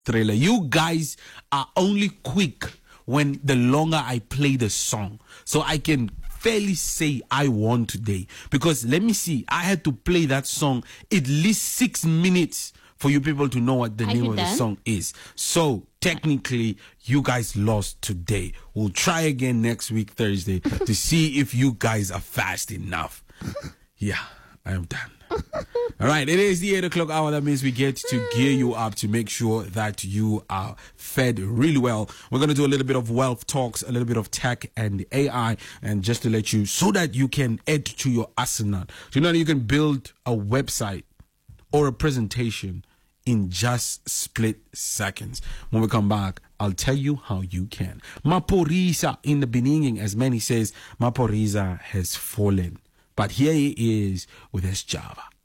Thriller. You guys are only quick when the longer I play the song. So I can fairly say I won today. Because let me see, I had to play that song at least 6 minutes for you people to know what the name of the song is. So technically, you guys lost today. We'll try again next week, Thursday, to see if you guys are fast enough. Yeah, I am done. All right, it is the 8 o'clock hour. That means we get to gear you up to make sure that you are fed really well. We're going to do a little bit of wealth talks, a little bit of tech and AI, and just to let you, so that you can add to your arsenal. So you know that you can build a website or a presentation in just split seconds. When we come back, I'll tell you how you can. Maphorisa in the beginning, as many says, Maphorisa has fallen. But here he is with his Java.